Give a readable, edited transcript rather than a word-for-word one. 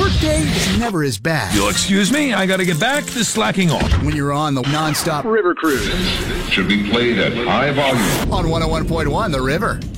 workday is never as bad. You'll excuse me, I gotta get back to slacking off. When you're on the non-stop river cruise. Should be played at high volume. On 101.1 The River.